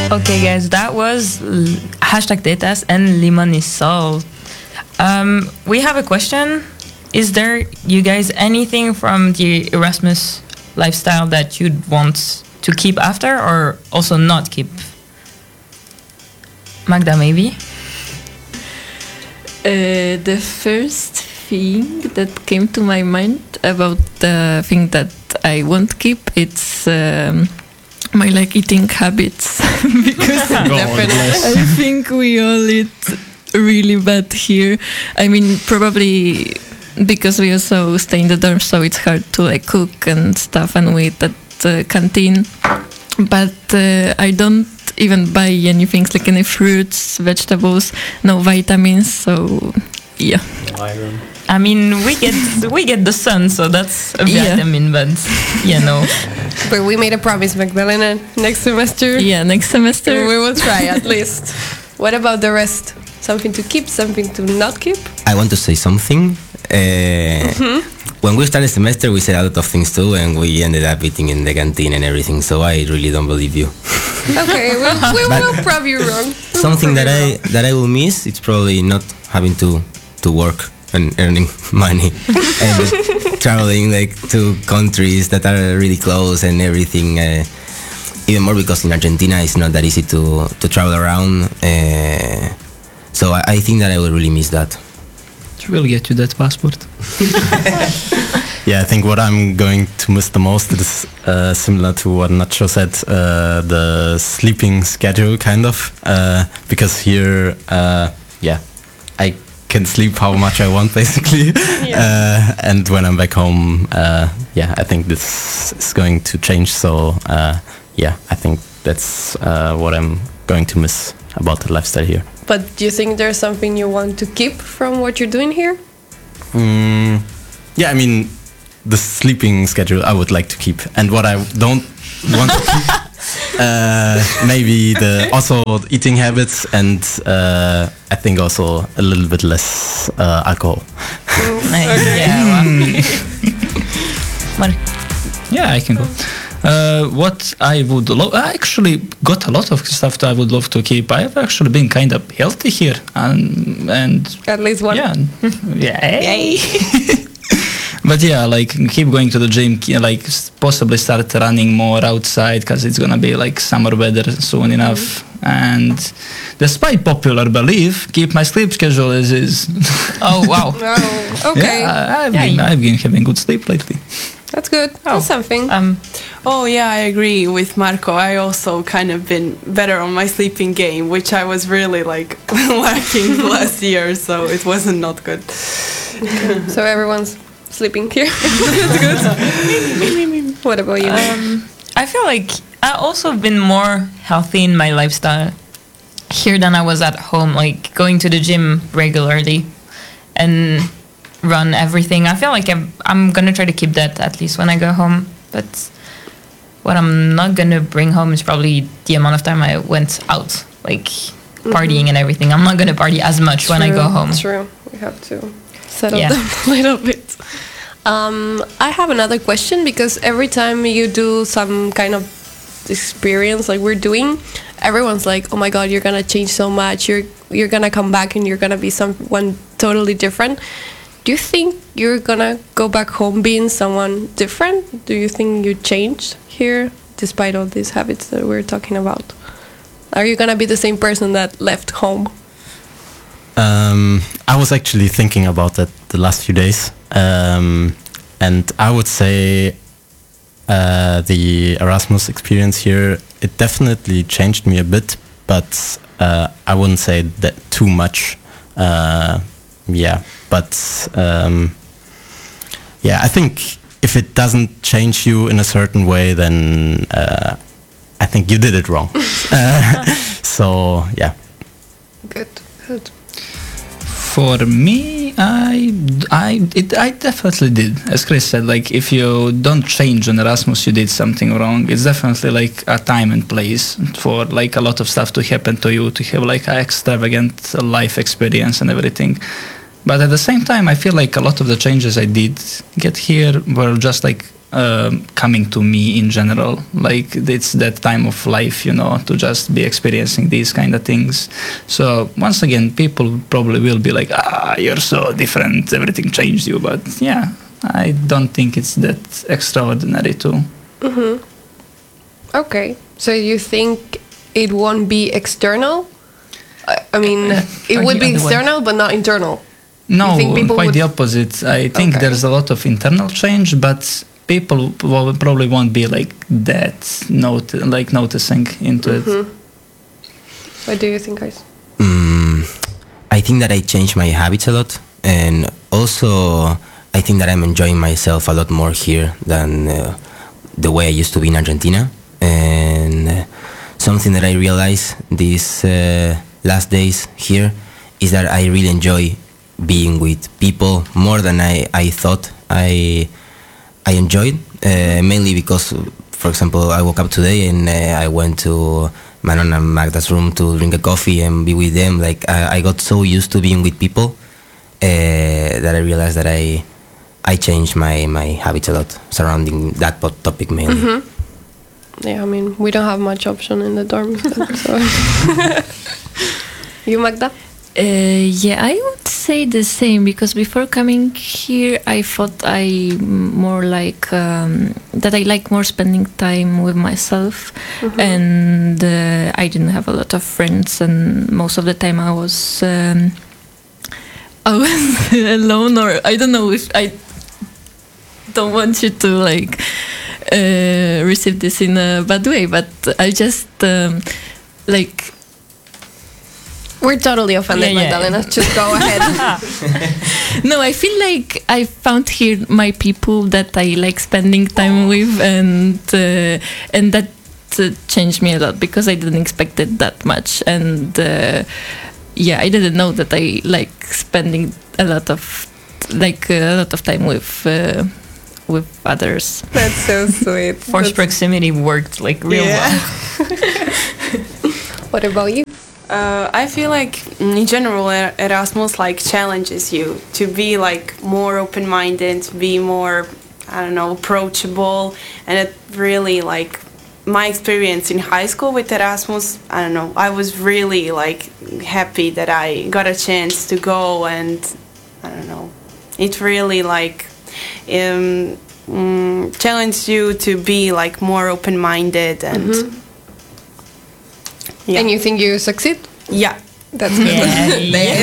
Okay, guys, that was hashtag Tetas and Limon is Salt. We have a question. Is there, you guys, anything from the Erasmus lifestyle that you'd want to keep after or also not keep? Magda, maybe? The first thing that came to my mind about the thing that I won't keep, it's my eating habits. Because I think we all eat really bad here. I mean, probably because we also stay in the dorm, so it's hard to cook and stuff, and we eat at the canteen. But I don't even buy anything like any fruits, vegetables, no vitamins. So yeah. Iron. I mean, we get the sun, so that's a vitamin, but But we made a promise, Magdalena. Next semester. Yeah, next semester we will try at least. What about the rest? Something to keep, something to not keep? I want to say something. When we started the semester, we said a lot of things too, and we ended up eating in the canteen and everything. So I really don't believe you. Okay, we will prove you wrong. Something that I will miss, it's probably not having to work and earning money and traveling to countries that are really close and everything. Even more because in Argentina it's not that easy to travel around. So I think that I will really miss that. We'll get you that passport. Yeah, I think what I'm going to miss the most is similar to what Nacho said, the sleeping schedule, kind of. Because here, I can sleep how much I want, basically. And when I'm back home, I think this is going to change. So, I think that's what I'm going to miss about the lifestyle here. But do you think there's something you want to keep from what you're doing here? Yeah, I mean, the sleeping schedule I would like to keep. And what I don't want to keep, maybe also eating habits and I think also a little bit less alcohol. Yeah, I can go. What I would love, I actually got a lot of stuff that I would love to keep. I've actually been kind of healthy here, and at least one. Yeah. But keep going to the gym, possibly start running more outside because it's gonna be summer weather soon enough. And despite popular belief, keep my sleep schedule as is. Oh wow! Oh, okay. Yeah, I've been having good sleep lately. That's good. That's something. I agree with Marco. I also kind of been better on my sleeping game, which I was really lacking last year, so it wasn't not good. So everyone's sleeping here. That's good. What about you? I feel like I also been more healthy in my lifestyle here than I was at home, going to the gym regularly and run everything. I feel like I'm gonna try to keep that at least when I go home, but what I'm not gonna bring home is probably the amount of time I went out, partying and everything. I'm not gonna party as much when I go home. True, we have to settle down a little bit. I have another question, because every time you do some kind of experience like we're doing, everyone's like, oh my god, you're gonna change so much, you're gonna come back and you're gonna be someone totally different. Do you think you're gonna go back home being someone different? Do you think you changed here despite all these habits that we're talking about? Are you gonna be the same person that left home? I was actually thinking about that the last few days, and I would say the Erasmus experience here, it definitely changed me a bit, but I wouldn't say that too much. But I think if it doesn't change you in a certain way, then I think you did it wrong. So yeah. Good. For me, I definitely did. As Chris said, if you don't change on Erasmus, you did something wrong. It's definitely a time and place for a lot of stuff to happen to you, to have an extravagant life experience and everything. But at the same time, I feel a lot of the changes I did get here were just coming to me in general. Like it's that time of life, to just be experiencing these kind of things. So once again, people probably will be like, you're so different, everything changed you. But yeah, I don't think it's that extraordinary too. Mm-hmm. Okay, so you think it won't be external? I mean, it would be external, but not internal. No, quite the opposite. I think there's a lot of internal change, but people probably won't be like that, noticing into it. What do you think, guys? I think that I changed my habits a lot, and also I think that I'm enjoying myself a lot more here than the way I used to be in Argentina. And something that I realized these last days here is that I really enjoy being with people more than I thought I enjoyed, mainly because, for example, I woke up today and I went to Manon and Magda's room to drink a coffee and be with them. Like I got so used to being with people that I realized that I changed my habits a lot surrounding that topic mainly. Yeah, I mean, we don't have much option in the dorm. So. You, Magda? Yeah, I would say the same, because before coming here, I thought I more like that I like more spending time with myself, and I didn't have a lot of friends, and most of the time I was alone, or I don't know if I don't want you to like receive this in a bad way, but I just like. We're totally offended, Magdalena. Just go ahead. No, I feel like I found here my people that I like spending time with, and that changed me a lot, because I didn't expect it that much, and I didn't know that I like spending a lot of time with others. That's so sweet. Forced proximity worked like real well. What about you? I feel like in general Erasmus like challenges you to be like more open-minded, to be more, I don't know, approachable, and it really like my experience in high school with Erasmus, I don't know, I was really like happy that I got a chance to go, and I don't know, it really like challenged you to be like more open-minded and yeah. And you think you succeed? Yeah. That's good. Yeah.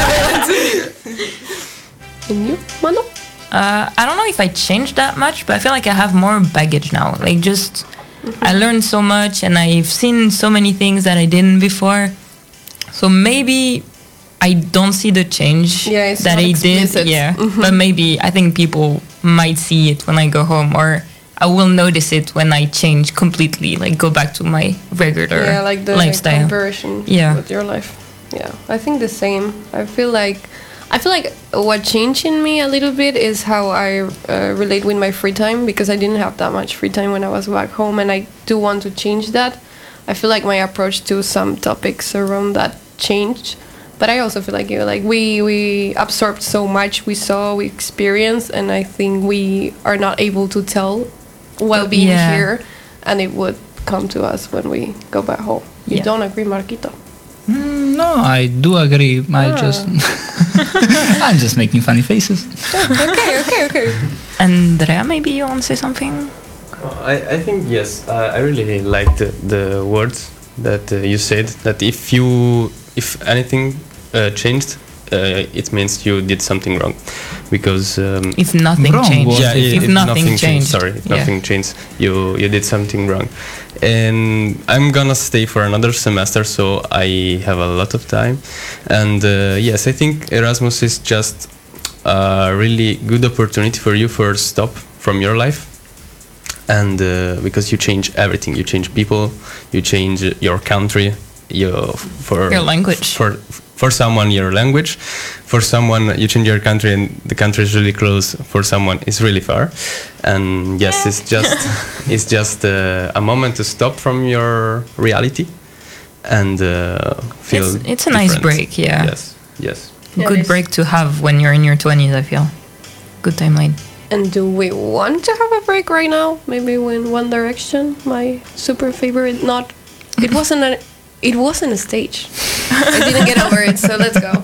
And you, Mano? I don't know if I changed that much, but I feel like I have more baggage now. Like just, I learned so much, and I've seen so many things that I didn't before. So maybe I don't see the change that I did. Yeah. But maybe I think people might see it when I go home, or I will notice it when I change completely, like go back to my regular like the lifestyle. Conversion with your life. Yeah, I think the same. I feel like what changed in me a little bit is how I relate with my free time, because I didn't have that much free time when I was back home, and I do want to change that. I feel like my approach to some topics around that changed, but I also feel like we absorbed so much, we saw, we experienced, and I think we are not able to tell while being here, and it would come to us when we go back home. You don't agree, Marquito? No, I do agree. I'm just making funny faces. Okay. Andrea, maybe you want to say something? I think yes. I really liked the words that you said. That if anything changed, it means you did something wrong, because if nothing changed, if nothing changed, nothing changed, you did something wrong. And I'm gonna stay for another semester, so I have a lot of time. And yes, I think Erasmus is just a really good opportunity for you for stop from your life, and because you change everything, you change people, you change your country, your language. For someone, your language. For someone, you change your country, and the country is really close. For someone, it's really far. And yes, it's just a moment to stop from your reality and feel. It's a nice break, Yes. Good break to have when you're in your 20s. I feel good timeline. And do we want to have a break right now? Maybe when One Direction, my super favorite, it wasn't a stage. I didn't get over it, so let's go.